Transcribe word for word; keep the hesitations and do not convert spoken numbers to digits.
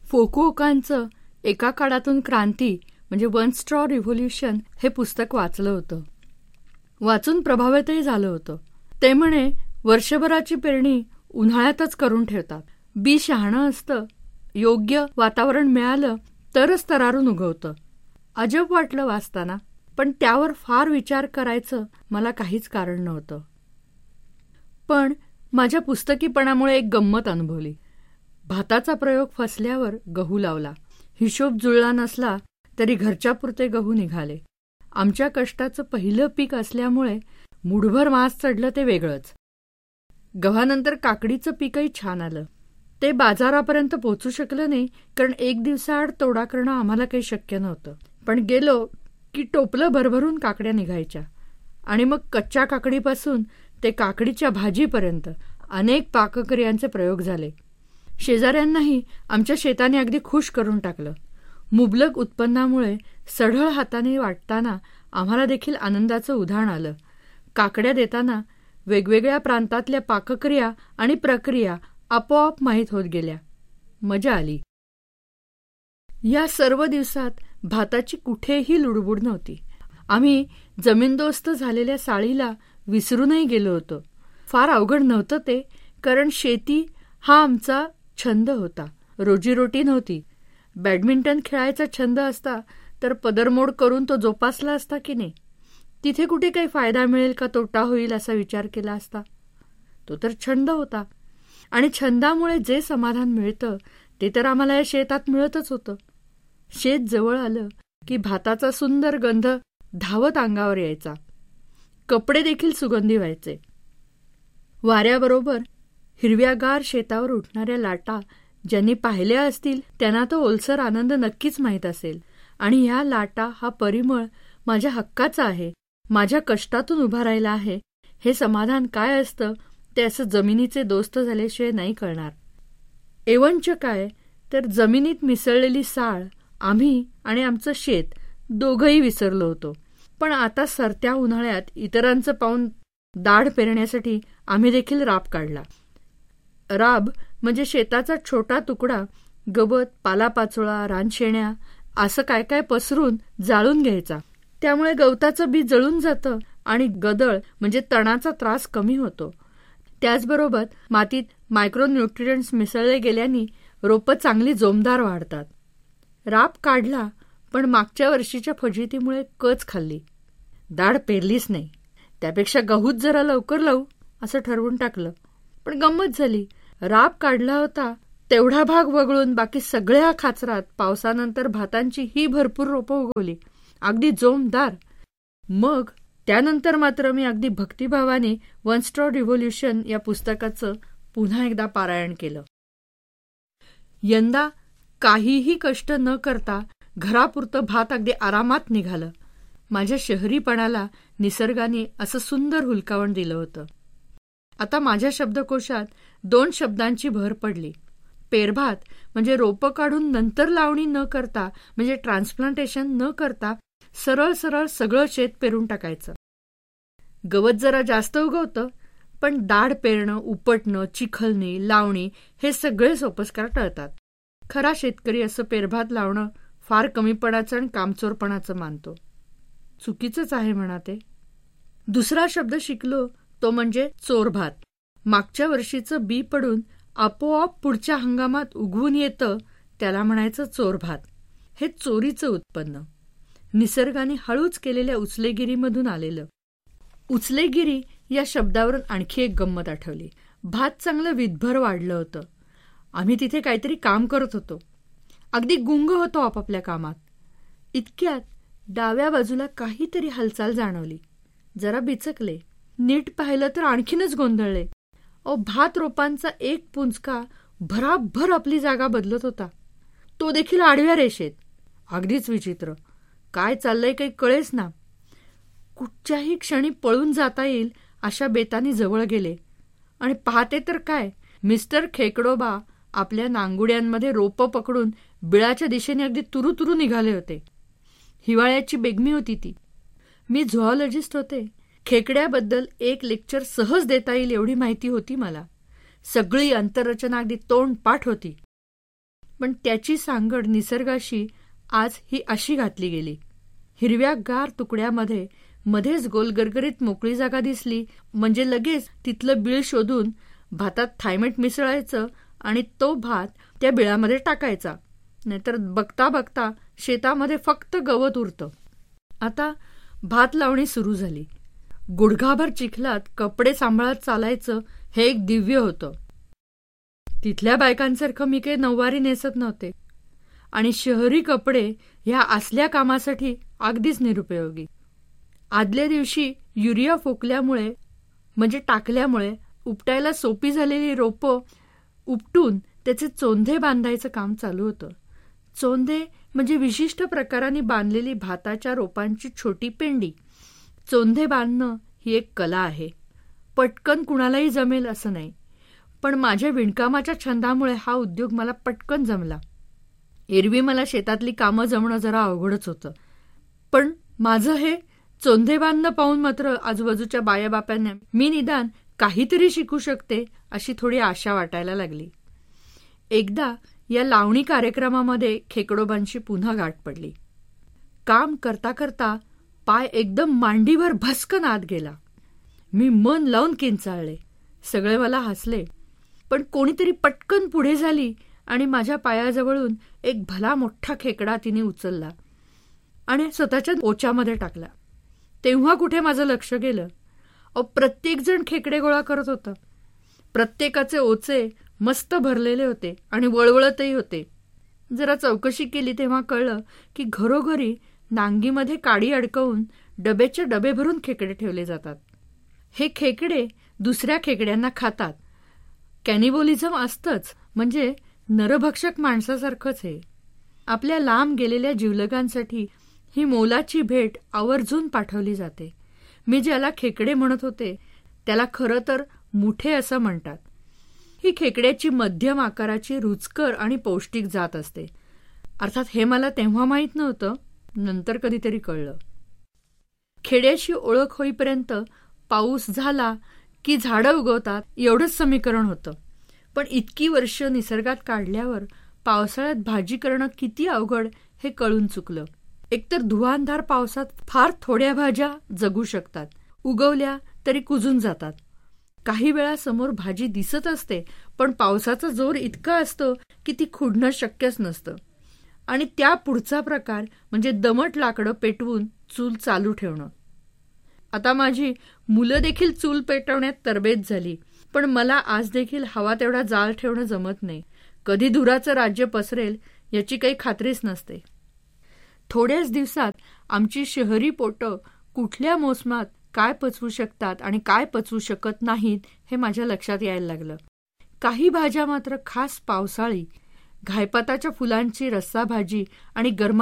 फुकुओकांचं एका काळातून क्रांती म्हणजे वन स्ट्रॉ रिव्होल्युशन हे पुस्तक वाचलं होतं. वाचून प्रभावितही झालं होतं. ते म्हणे वर्षभराची पेरणी उन्हाळ्यातच करून ठेवतात. बी शहाणं असतं, योग्य वातावरण मिळालं तरच तरारून उगवतं. अजब वाटलं वाचताना, पण त्यावर फार विचार करायचं मला काहीच कारण नव्हतं. पण माझ्या पुस्तकीपणामुळे एक गंमत अनुभवली. भाताचा प्रयोग फसल्यावर गहू लावला. हिशोब जुळला नसला तरी घरच्यापुरते गहू निघाले. आमच्या कष्टाचं पहिलं पीक असल्यामुळे मुठभर मांस चढलं ते वेगळंच. गव्हानंतर काकडीचं पीकही छान आलं. ते बाजारापर्यंत पोचू शकलं नाही, कारण एक दिवसाआड तोडा करणं आम्हाला काही शक्य नव्हतं. पण गेलो की टोपलं भरभरून काकड्या निघायच्या. आणि मग कच्च्या काकडीपासून ते काकडीच्या भाजीपर्यंत अनेक पाकक्रियांचे प्रयोग झाले. शेजाऱ्यांनाही आमच्या शेताने अगदी खुश करून टाकलं. मुबलक उत्पन्नामुळे सढळ हाताने वाटताना आम्हाला देखील आनंदाचं उधाण आलं. काकड्या देताना वेगवेगळ्या प्रांतातल्या पाकक्रिया आणि प्रक्रिया आपोआप माहीत होत गेल्या. मजा आली. या सर्व दिवसात भाताची कुठेही लुडबुड नव्हती. आम्ही जमीनदोस्त झालेल्या साळीला विसरूनही गेलो होतो. फार अवघड नव्हतं ते, कारण शेती हा आमचा छंद होता, रोजीरोटी नव्हती. बॅडमिंटन खेळायचा छंद असता तर पदरमोड करून तो जोपासला असता की नाही. तिथे कुठे काही फायदा मिळेल का तोटा होईल असा विचार केला असता. तो तर छंद होता, आणि छंदामुळे जे समाधान मिळतं ते तर आम्हाला या शेतात मिळतच होतं. शेत जवळ आलं की भाताचा सुंदर गंध धावत अंगावर यायचा. कपडे देखील सुगंधी व्हायचे. वाऱ्याबरोबर हिरव्यागार शेतावर उठणाऱ्या लाटा ज्यांनी पाहिल्या असतील त्यांना तो ओलसर आनंद नक्कीच माहीत असेल. आणि ह्या लाटा, हा परिमळ माझ्या हक्काचा आहे, माझ्या कष्टातून उभा राहिला आहे, हे समाधान काय असतं ते असं जमिनीचे दोस्त झाल्याशिवाय नाही कळणार. एवंच काय तर जमिनीत मिसळलेली साळ आम्ही आणि आमचं शेत दोघंही विसरलो होतो. पण आता सरत्या उन्हाळ्यात इतरांचं पाहून दाढ पेरण्यासाठी आम्ही देखील राब काढला. राब म्हणजे शेताचा छोटा तुकडा गवत, पालापाचोळा, रानशेण्या असं काय काय पसरून जाळून घ्यायचा. त्यामुळे गवताचं बी जळून जातं आणि गदळ म्हणजे तणाचा त्रास कमी होतो. त्याचबरोबर मातीत मायक्रोन्यूट्रियंट्स मिसळले गेल्याने रोपं चांगली जोमदार वाढतात. राब काढला, पण मागच्या वर्षीच्या फजितीमुळे कच खाल्ली. दाढ पेरलीच नाही. त्यापेक्षा गहूच जरा लवकर लावू असं ठरवून टाकलं. पण गंमत झाली. राब काढला होता तेवढा भाग वगळून बाकी सगळ्या खाचरात पावसानंतर भातांची ही भरपूर रोपं उगवली, अगदी जोमदार. मग त्यानंतर मात्र मी अगदी भक्तिभावाने वन स्ट्रॉ रिव्होल्युशन या पुस्तकाचं पुन्हा एकदा पारायण केलं. यंदा काहीही कष्ट न करता घरापुरतं भात अगदी आरामात निघालं. माझ्या शहरीपणाला निसर्गाने असं सुंदर हुलकावण दिलं होतं. आता माझ्या शब्दकोशात दोन शब्दांची भर पडली. पेरभात म्हणजे रोपं काढून नंतर लावणी न करता, म्हणजे ट्रान्सप्लांटेशन न करता सरळ सरळ सगळं शेत पेरून टाकायचं. गवत जरा जास्त उगवतं, पण दाढ पेरणं, उपटणं, चिखलणी, लावणी हे सगळे सोपस्कार टळतात. खरा शेतकरी असं पेरभात लावणं फार कमीपणाचं आणि कामचोरपणाचं मानतो. चुकीचंच आहे म्हणा ते. दुसरा शब्द शिकलो तो म्हणजे चोरभात. मागच्या वर्षीचं बी पडून आपोआप पुढच्या हंगामात उगवून येतं त्याला म्हणायचं चोरभात. हे चोरीचं उत्पन्न. निसर्गाने हळूच केलेल्या उचलेगिरीमधून आलेलं. उचलेगिरी या शब्दावरून आणखी एक गंमत आठवली. भात चांगलं विधभर वाढलं होतं. आम्ही तिथे काहीतरी काम करत होतो. अगदी गुंग होतो आपापल्या कामात. इतक्यात डाव्या बाजूला काहीतरी हालचाल जाणवली. जरा बिचकले. नीट पाहिलं तर आणखीनच गोंधळले. ओ भात रोपांचा एक पुंजका भराभर आपली जागा बदलत होता. तो देखील आडव्या रेषेत. अगदीच विचित्र. काय चाललंय काही कळेच ना. कुठच्याही क्षणी पळून जाता येईल अशा बेतानी जवळ गेले आणि पाहते तर काय, मिस्टर खेकडोबा आपल्या नांगुड्यांमध्ये रोपं पकडून बिळाच्या दिशेने अगदी तुरू तुरू निघाले होते. हिवाळ्याची बेगमी होती ती. मी झुऑलॉजिस्ट होते. खेकड्याबद्दल एक लेक्चर सहज देता येईल एवढी माहिती होती मला. सगळी अंतररचना अगदी तोंड पाठ होती. पण त्याची सांगड निसर्गाशी आज ही अशी घातली गेली. हिरव्यागार तुकड्यामध्ये मध्येच गोलगरगरीत मोकळी जागा दिसली म्हणजे लगेच तिथलं बीळ शोधून भातात थायमेट मिसळायचं आणि तो भात त्या बिळामध्ये टाकायचा. नाहीतर बघता बघता शेतामध्ये फक्त गवत उरतं. आता भात लावणी सुरू झाली. गुडघाभर चिखलात कपडे सांभाळत चालायचं हे एक दिव्य होतं. तिथल्या बायकांसारखं मी काही नऊवारी नेसत नव्हते आणि शहरी कपडे ह्या असल्या कामासाठी अगदीच निरुपयोगी. आदल्या दिवशी युरिया फोकल्यामुळे म्हणजे टाकल्यामुळे उपटायला सोपी झालेली रोपं उपटून त्याचे चोंधे बांधायचं काम चालू होतं. चोंधे म्हणजे विशिष्ट प्रकाराने बांधलेली भाताच्या रोपांची छोटी पेंडी. चोंधे बांधणं ही एक कला आहे. पटकन कुणालाही जमेल असं नाही, पण माझ्या विणकामाच्या छंदामुळे हा उद्योग मला पटकन जमला. एरवी मला शेतातली कामं जमणं जरा अवघडच होतं, पण माझं हे चोंधे बांधणं पाहून मात्र आजूबाजूच्या बायाबाप्यांना मी निदान काहीतरी शिकू शकते अशी थोडी आशा वाटायला लागली. एकदा या लावणी कार्यक्रमामध्ये खेकडोबांशी पुन्हा गाठ पडली. काम करता करता पाय एकदम मांडीवर भस्कन आत गेला. मी मन लावून किंचाळले. सगळे मला हसले, पण कोणीतरी पटकन पुढे झाली आणि माझ्या पायाजवळून एक भला मोठा खेकडा तिने उचलला आणि स्वतःच्या ओच्यामध्ये टाकला. तेव्हा कुठे माझं लक्ष गेलं. अहो, प्रत्येक जण खेकडे गोळा करत होता. प्रत्येकाचे ओचे मस्त भरलेले होते आणि वळवळतही होते. जरा चौकशी केली तेव्हा कळलं की घरोघरी नांगीमध्ये काडी अडकवून डब्याचे डबे भरून खेकडे ठेवले जातात. हे खेकडे दुसऱ्या खेकड्यांना खातात. कॅनिबोलिझम असतंच, म्हणजे नरभक्षक माणसासारखंच हे. आपल्या लांब गेलेल्या जिवलगांसाठी ही मोलाची भेट आवर्जून पाठवली जाते. मी ज्याला खेकडे म्हणत होते त्याला खरं तर मुठे असं म्हणतात. ही खेकड्याची मध्यम आकाराची रुचकर आणि पौष्टिक जात असते. अर्थात हे मला तेव्हा माहीत नव्हतं, नंतर कधीतरी कळलं. खेड्याची ओळख होईपर्यंत पाऊस झाला की झाडं उगवतात एवढंच समीकरण होतं. पण इतकी वर्ष निसर्गात काढल्यावर पावसाळ्यात भाजी करणं किती अवघड हे कळून चुकलं. एकतर धुवांधार पावसात फार थोड्या भाज्या जगू शकतात, उगवल्या तरी कुजून जातात. काही वेळा समोर भाजी दिसत असते, पण पावसाचा जोर इतका असतो की ती खुडणं शक्यच नसतं. आणि त्या पुढचा प्रकार म्हणजे दमट लाकडं पेटवून चूल चालू ठेवणं. आता माझी मुलं देखील चूल पेटवण्यात तरबेज झाली, पण मला आज देखील हवा तेवढा जाळ ठेवणं जमत नाही. कधी धुराचं राज्य पसरेल याची काही खात्रीच नसते. थोड्याच दिवसात आमची शहरी पोटं कुठल्या मोसमात काय पचवू शकतात आणि काय पचवू शकत नाहीत हे माझ्या लक्षात यायला लागलं. काही भाज्या मात्र खास पावसाळी, घायपाताच्या फुलांची रस्सा भाजी आणि गरमा